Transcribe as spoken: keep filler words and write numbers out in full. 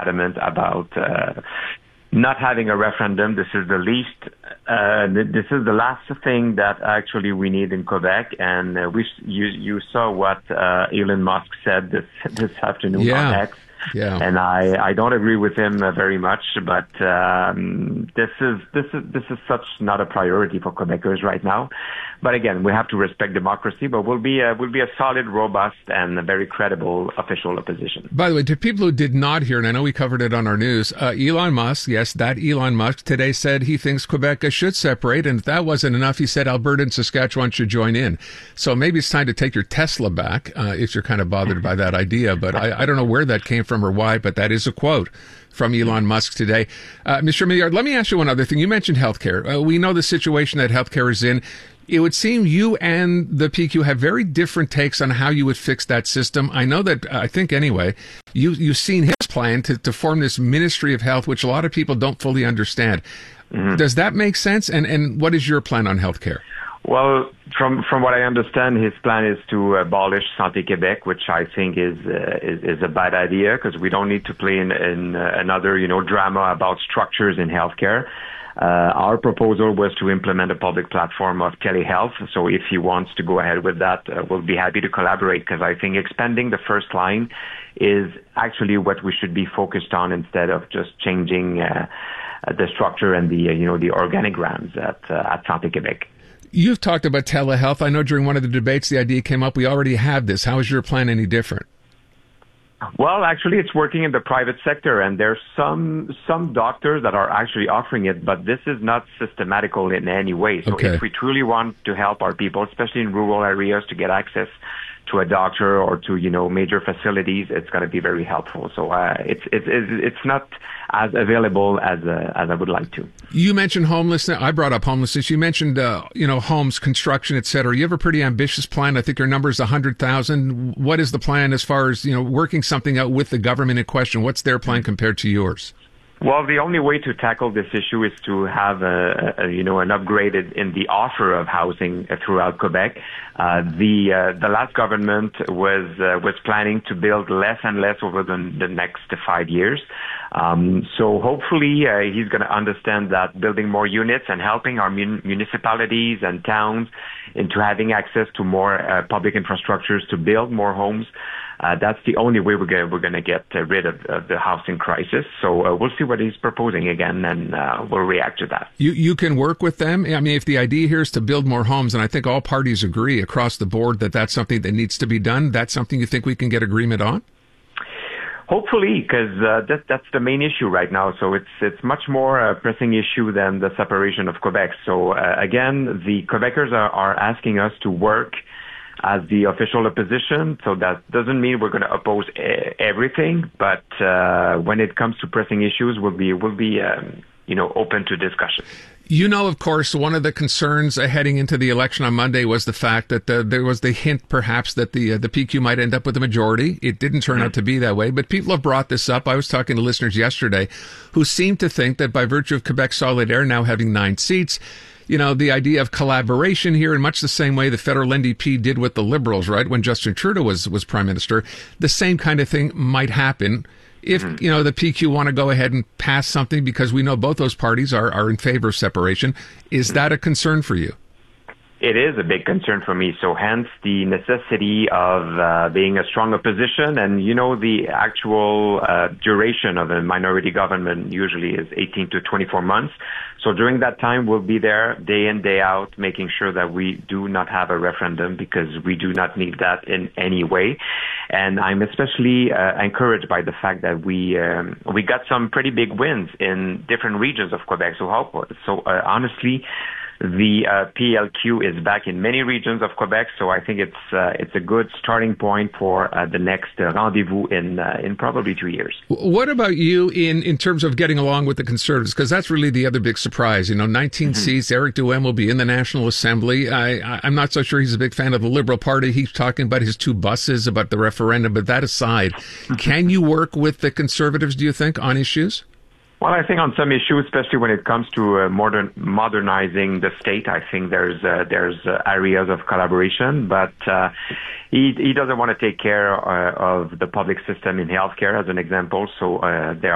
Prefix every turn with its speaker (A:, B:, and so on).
A: adamant about uh, not having a referendum. This is the least, uh, this is the last thing that actually we need in Quebec. And uh, we, you, you saw what uh, Elon Musk said this this afternoon
B: yeah.
A: on X.
B: Yeah.
A: And I, I don't agree with him uh, very much, but um, this is this is this is such not a priority for Quebecers right now. But again, we have to respect democracy, but we'll be a, we'll be a solid, robust, and a very credible official opposition.
B: By the way, to people who did not hear, and I know we covered it on our news, uh, Elon Musk, yes, that Elon Musk today said he thinks Quebec should separate, and if that wasn't enough, he said Alberta and Saskatchewan should join in. So maybe it's time to take your Tesla back uh, if you're kind of bothered by that idea. But I, I don't know where that came from or why, but that is a quote from Elon Musk today. Uh, Mister Milliard, let me ask you one other thing. You mentioned healthcare. Uh, we know the situation that healthcare is in. It would seem you and the P Q have very different takes on how you would fix that system. I know that, I think anyway, you, you've seen his plan to, to form this Ministry of Health, which a lot of people don't fully understand. Mm-hmm. Does that make sense? And, and what is your plan on healthcare?
A: Well, from from what I understand, his plan is to abolish Santé Québec, which I think is uh, is, is a bad idea because we don't need to play in, in uh, another you know drama about structures in healthcare. Uh, our proposal was to implement a public platform of telehealth. So if he wants to go ahead with that, uh, we'll be happy to collaborate because I think expanding the first line is actually what we should be focused on instead of just changing uh, the structure and the uh, you know the organograms at uh, at Santé Québec.
B: You've talked about telehealth. I know during one of the debates the idea came up. We already have this. How is your plan any different?
A: Well, actually, it's working in the private sector, and there's some some doctors that are actually offering it, but this is not systematical in any way. So
B: okay.
A: if we truly want to help our people, especially in rural areas, to get access to a doctor or to, you know, major facilities, it's going to be very helpful. So uh, it's, it's it's not as available as uh, as I would like to.
B: You mentioned homelessness. I brought up homelessness. You mentioned, uh, you know, homes, construction, et cetera. You have a pretty ambitious plan. I think your number is one hundred thousand. What is the plan as far as, you know, working something out with the government in question? What's their plan compared to yours?
A: Well, the only way to tackle this issue is to have a, a you know an upgraded in the offer of housing throughout Quebec. Uh, the uh, the last government was uh, was planning to build less and less over the, the next five years. Um, so hopefully uh, he's going to understand that building more units and helping our mun- municipalities and towns into having access to more uh, public infrastructures to build more homes. Uh, that's the only way we're going we're going to get uh, rid of, of the housing crisis. So uh, we'll see what he's proposing again, and uh, we'll react to that.
B: You you can work with them. I mean, if the idea here is to build more homes, and I think all parties agree across the board that that's something that needs to be done. That's something you think we can get agreement on?
A: Hopefully, because uh, that, that's the main issue right now. So it's it's much more a pressing issue than the separation of Quebec. So uh, again, the Quebecers are, are asking us to work as the official opposition. So that doesn't mean we're going to oppose everything, but uh, when it comes to pressing issues, we'll be we'll be um, you know open to discussion.
B: You know, of course, one of the concerns uh, heading into the election on Monday was the fact that uh, there was the hint, perhaps, that the uh, the P Q might end up with a majority. It didn't turn out to be that way, but people have brought this up. I was talking to listeners yesterday who seem to think that by virtue of Quebec Solidaire now having nine seats, you know, the idea of collaboration here in much the same way the federal N D P did with the Liberals, right, when Justin Trudeau was, was prime minister, the same kind of thing might happen if, you know, the P Q want to go ahead and pass something, because we know both those parties are, are in favor of separation. Is that a concern for you?
A: It is a big concern for me. So hence the necessity of uh, being a strong opposition. And, you know, the actual uh, duration of a minority government usually is eighteen to twenty-four months. So during that time, we'll be there day in, day out, making sure that we do not have a referendum, because we do not need that in any way. And I'm especially uh, encouraged by the fact that we um, we got some pretty big wins in different regions of Quebec. So, how, so uh, honestly, the uh, P L Q is back in many regions of Quebec, so I think it's uh, it's a good starting point for uh, the next uh, rendezvous in uh, in probably two years.
B: What about you in, in terms of getting along with the Conservatives? Because that's really the other big surprise. You know, nineteen mm-hmm. seats. Eric Duhem will be in the National Assembly. I, I'm not so sure he's a big fan of the Liberal Party. He's talking about his two buses, about the referendum. But that aside, can you work with the Conservatives, do you think, on issues?
A: Well, I think on some issues, especially when it comes to uh, modern modernizing the state, I think there's uh, there's uh, areas of collaboration. But uh, he he doesn't want to take care uh, of the public system in healthcare, as an example. So uh, there